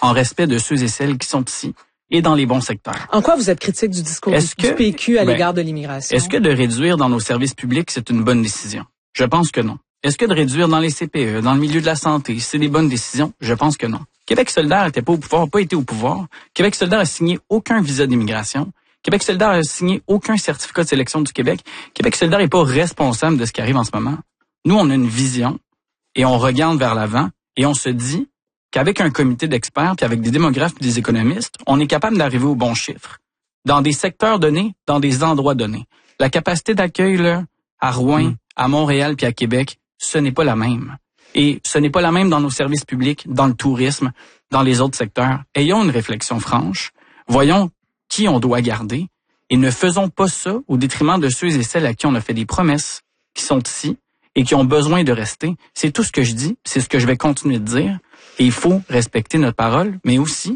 en respect de ceux et celles qui sont ici et dans les bons secteurs. En quoi vous êtes critique du discours du PQ à l'égard de l'immigration? Est-ce que de réduire dans nos services publics, c'est une bonne décision? Je pense que non. Est-ce que de réduire dans les CPE, dans le milieu de la santé, c'est des bonnes décisions? Je pense que non. Québec solidaire n'était pas au pouvoir, pas été au pouvoir. Québec solidaire a signé aucun visa d'immigration. Québec solidaire a signé aucun certificat de sélection du Québec. Québec solidaire n'est pas responsable de ce qui arrive en ce moment. Nous, on a une vision et on regarde vers l'avant et on se dit qu'avec un comité d'experts, puis avec des démographes et des économistes, on est capable d'arriver aux bons chiffres. Dans des secteurs donnés, dans des endroits donnés. La capacité d'accueil là, à Rouen, à Montréal puis à Québec, ce n'est pas la même. Et ce n'est pas la même dans nos services publics, dans le tourisme, dans les autres secteurs. Ayons une réflexion franche. Voyons qui on doit garder et ne faisons pas ça au détriment de ceux et celles à qui on a fait des promesses, qui sont ici et qui ont besoin de rester. C'est tout ce que je dis, c'est ce que je vais continuer de dire. Et il faut respecter notre parole, mais aussi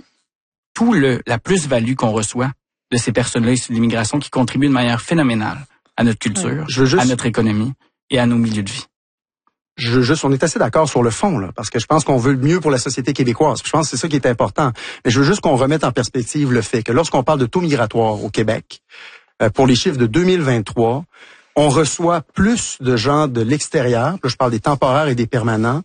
la plus-value qu'on reçoit de ces personnes-là issues de l'immigration qui contribuent de manière phénoménale à notre culture, à notre économie et à nos milieux de vie. On est assez d'accord sur le fond, là, parce que je pense qu'on veut le mieux pour la société québécoise. Je pense que c'est ça qui est important. Mais je veux juste qu'on remette en perspective le fait que lorsqu'on parle de taux migratoire au Québec, pour les chiffres de 2023, on reçoit plus de gens de l'extérieur, là je parle des temporaires et des permanents,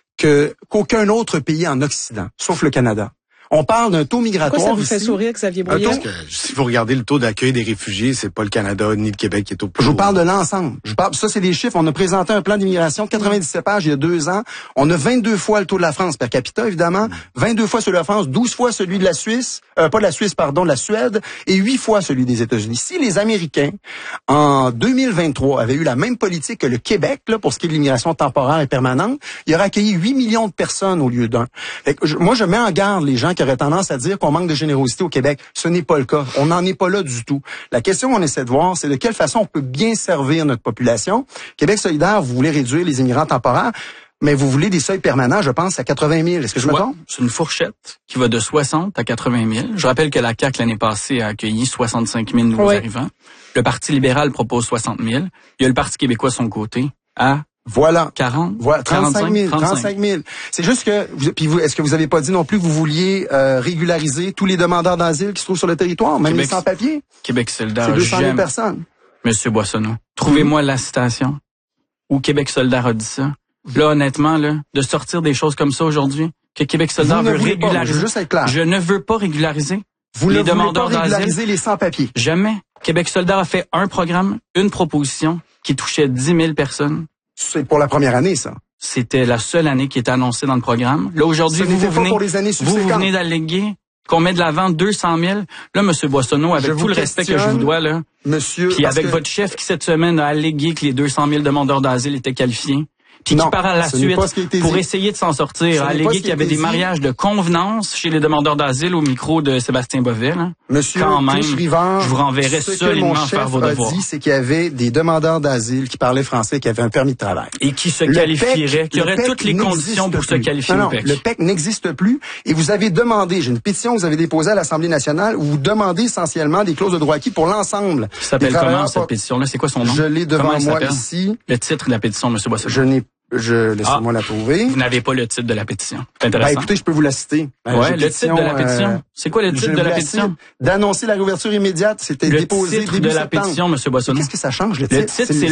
qu'aucun autre pays en Occident, sauf le Canada. On parle d'un taux migratoire. Pourquoi ça vous fait sourire, Xavier Brouillard? Parce que si vous regardez le taux d'accueil des réfugiés, c'est pas le Canada ni le Québec qui est au plus haut. Je vous parle de l'ensemble. Ça, c'est des chiffres. On a présenté un plan d'immigration de 97 pages il y a 2 ans. On a 22 fois le taux de la France per capita, évidemment. 22 fois celui de la France, 12 fois celui de la Suisse. Pas de la Suisse, pardon, de la Suède. Et 8 fois celui des États-Unis. Si les Américains, en 2023, avaient eu la même politique que le Québec, là, pour ce qui est de l'immigration temporaire et permanente, il aurait accueilli 8 millions de personnes au lieu d'un. Moi, je mets en garde les gens qui auraient tendance à dire qu'on manque de générosité au Québec. Ce n'est pas le cas. On n'en est pas là du tout. La question qu'on essaie de voir, c'est de quelle façon on peut bien servir notre population. Québec solidaire, vous voulez réduire les immigrants temporaires, mais vous voulez des seuils permanents, je pense, à 80 000. Est-ce que je me trompe? C'est une fourchette qui va de 60 à 80 000. Je rappelle que la CAQ, l'année passée, a accueilli 65 000 nouveaux arrivants. Le Parti libéral propose 60 000. Il y a le Parti québécois de son côté à... Voilà. 40? Voilà, 35 000. C'est juste que, est-ce que vous avez pas dit non plus que vous vouliez régulariser tous les demandeurs d'asile qui se trouvent sur le territoire, même les sans-papiers? Québec solidaire. C'est 200 000 personnes. Monsieur Boissonneau, trouvez-moi la citation où Québec solidaire a dit ça. Là, honnêtement, là, de sortir des choses comme ça aujourd'hui, que Québec solidaire veut régulariser. Je veux juste être clair. Je ne veux pas régulariser les demandeurs d'asile. Régulariser les sans-papiers. Jamais. Québec solidaire a fait un programme, une proposition qui touchait 10 000 personnes. C'est pour la première année, ça. C'était la seule année qui était annoncée dans le programme. Là, aujourd'hui, vous venez d'alléguer qu'on met de l'avant 200 000. Là, Monsieur Boissonneau, avec tout le respect que je vous dois, là. Monsieur. Puis avec votre chef qui, cette semaine, a allégué que les 200 000 demandeurs d'asile étaient qualifiés. Puis qui part à la suite pour essayer de s'en sortir, a allégué qu'il y avait des mariages de convenance chez les demandeurs d'asile au micro de Sébastien Bovet. Là. Monsieur quand même, Rivard, je vous renverrai solidement faire vos devoirs. Ce que mon chef a dit, c'est qu'il y avait des demandeurs d'asile qui parlaient français, qui avaient un permis de travail. Et qui se qualifieraient, qui auraient toutes les conditions pour se qualifier au PEC. Le PEC n'existe plus. Et vous avez demandé, j'ai une pétition que vous avez déposée à l'Assemblée nationale, où vous demandez essentiellement des clauses de droit acquis pour l'ensemble. Ça s'appelle comment, cette pétition-là? C'est quoi son nom? Je l'ai devant moi ici. Le titre de la pétition, M. Boissonneau. Laissez-moi la trouver. Vous n'avez pas le titre de la pétition. C'est intéressant. Écoutez, je peux vous la citer. Le titre de la pétition. C'est quoi le titre de la pétition? D'annoncer la réouverture immédiate. C'était déposé début septembre. Le titre de la pétition, M. Boissonneau. Qu'est-ce que ça change, le titre? Le titre, c'est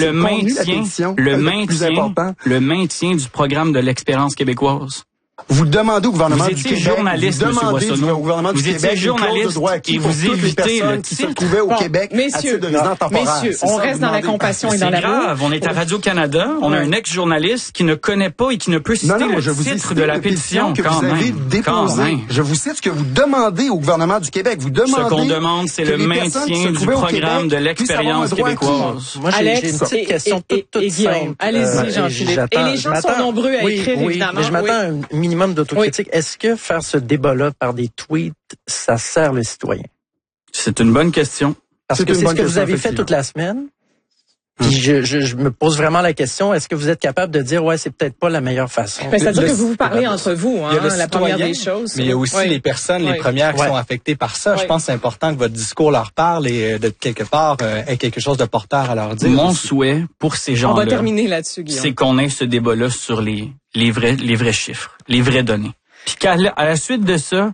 le maintien du programme de l'expérience québécoise. Vous demandez au gouvernement du Québec, vous étiez journaliste, M. Boissonneau. Vous étiez journaliste et vous évitez le qui se trouvaient au Québec à titre de résident temporaire. Messieurs, on reste dans la compassion et dans l'amour. C'est grave, on est à Radio-Canada, on a un ex-journaliste qui ne connaît pas et qui ne peut citer le titre de la pétition que vous avez déposée. Je vous cite ce que vous demandez au gouvernement du Québec. Vous demandez ce qu'on demande, c'est le maintien du programme de l'expérience québécoise. Moi, j'ai une petite question toute simple. Allez-y, Jean-Philippe. Et les gens sont nombreux à écrire, évidemment. Mais je m'attends à un minimum d'autocritique. Est-ce que faire ce débat-là par des tweets, ça sert le citoyen? C'est une bonne question. Parce que c'est ce que vous avez fait toute la semaine. Puis je me pose vraiment la question, est-ce que vous êtes capable de dire, ouais, c'est peut-être pas la meilleure façon? C'est-à-dire que vous parlez entre vous, la première des choses. Mais il y a aussi les personnes, les premières qui sont affectées par ça. Je pense que c'est important que votre discours leur parle et de quelque part ait quelque chose de porteur à leur dire. Mon souhait pour ces gens-là, on va terminer là-dessus, Guillaume, c'est qu'on ait ce débat-là sur les vrais chiffres, les vraies données. Puis qu'à la suite de ça,